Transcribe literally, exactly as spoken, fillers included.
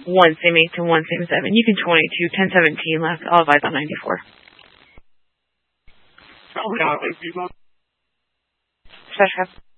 one same eight to one same seven. You can twenty-two, ten seventeen left. I'll advise on ninety-four. Oh, yeah, Special.